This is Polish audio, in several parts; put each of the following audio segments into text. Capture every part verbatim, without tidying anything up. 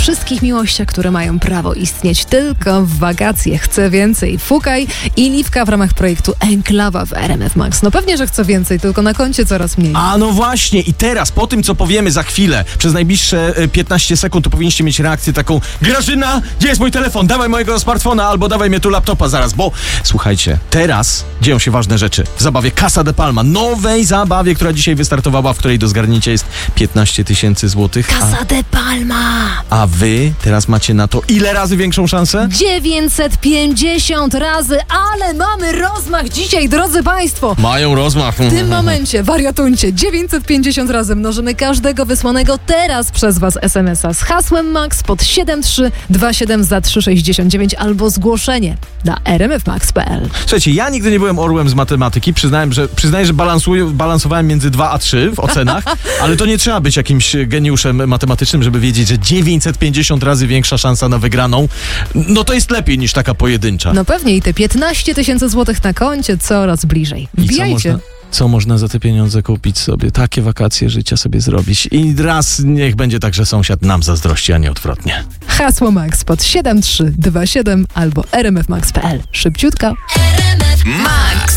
wszystkich miłościach, które mają prawo istnieć tylko w wakacje. Chcę więcej. Fukaj i Liwka w ramach projektu Enklawa w R M F Max. No pewnie, że chcę więcej, tylko na koncie coraz mniej. A no właśnie i teraz, po tym co powiemy za chwilę, przez najbliższe piętnaście sekund, to powinniście mieć reakcję taką: Grażyna, gdzie jest mój telefon? Dawaj mojego smartfona albo dawaj mnie tu laptopa zaraz, bo słuchajcie, teraz dzieją się ważne rzeczy w zabawie Casa de Palma, nowej zabawie, która dzisiaj wystartowała, w której do zgarnięcia jest piętnaście tysięcy złotych. Casa de Palma! A wy teraz macie na to ile razy większą szansę? dziewięćset pięćdziesiąt razy, ale mamy rozmach dzisiaj, drodzy Państwo! Mają rozmach. W tym momencie, wariatuncie, dziewięćset pięćdziesiąt razy mnożymy każdego wysłanego teraz przez Was es em es a z hasłem MAX pod siedem trzy dwa siedem za trzy sześćdziesiąt dziewięć albo zgłoszenie na r m f max kropka p l. Słuchajcie, ja nigdy nie byłem orłem z matematyki, przyznałem, że, przyznaję, że balansuję, balansowałem między dwa a trzy w ocenach, ale to nie trzeba być jakimś geniuszem matematycznym, żeby wiedzieć, że dziewięćset pięćdziesiąt razy większa szansa na wygraną, no to jest lepiej niż taka pojedyncza. No pewnie i te piętnaście tysięcy złotych na koncie coraz bliżej. Wbijajcie. Co można za te pieniądze kupić sobie? Takie wakacje życia sobie zrobić. I raz niech będzie tak, że sąsiad nam zazdrości, a nie odwrotnie. Hasło MAX pod siedem trzy dwa siedem albo r m f max kropka p l. Szybciutko. R M F Max.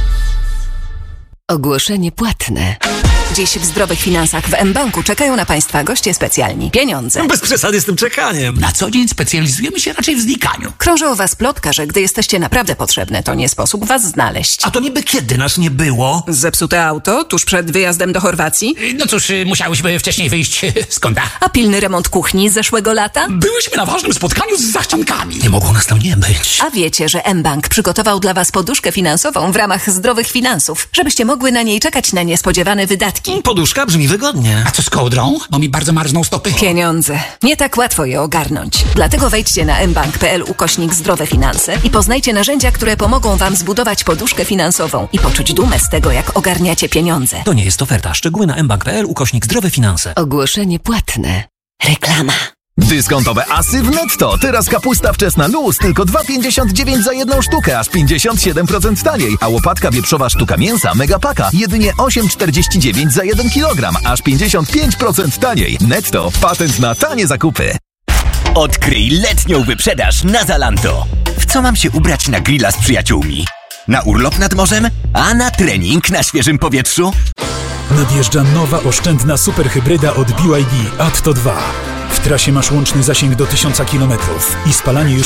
Ogłoszenie płatne. Dziś w Zdrowych Finansach w mBanku czekają na Państwa goście specjalni. Pieniądze. Bez przesady z tym czekaniem. Na co dzień specjalizujemy się raczej w znikaniu. Krąży o Was plotka, że gdy jesteście naprawdę potrzebne, to nie sposób Was znaleźć. A to niby kiedy nas nie było? Zepsute auto tuż przed wyjazdem do Chorwacji? No cóż, musiałyśmy wcześniej wyjść z kąta. A pilny remont kuchni z zeszłego lata? Byłyśmy na ważnym spotkaniu z zachciankami. Nie mogło nas tam nie być. A wiecie, że mBank przygotował dla Was poduszkę finansową w ramach Zdrowych Finansów, żebyście mogły na niej czekać na niespodziewane wydatki? Poduszka brzmi wygodnie. A co z kołdrą? Bo mi bardzo marzną stopy. Pieniądze. Nie tak łatwo je ogarnąć. Dlatego wejdźcie na mbank kropka p l ukośnik zdrowe finanse i poznajcie narzędzia, które pomogą Wam zbudować poduszkę finansową i poczuć dumę z tego, jak ogarniacie pieniądze. To nie jest oferta. Szczegóły na mbank kropka p l ukośnik zdrowe finanse. Ogłoszenie płatne. Reklama. Dyskontowe asy w Netto. Teraz kapusta wczesna luz tylko dwa pięćdziesiąt dziewięć za jedną sztukę, aż pięćdziesiąt siedem procent taniej. A łopatka wieprzowa sztuka mięsa Megapaka jedynie osiem czterdzieści dziewięć za jeden kilogram, aż pięćdziesiąt pięć procent taniej. Netto. Patent na tanie zakupy. Odkryj letnią wyprzedaż na Zalando. W co mam się ubrać na grilla z przyjaciółmi? Na urlop nad morzem? A na trening na świeżym powietrzu? Nadjeżdża nowa oszczędna superhybryda od B Y D Atto dwa. W trasie masz łączny zasięg do tysiąca kilometrów i spalanie już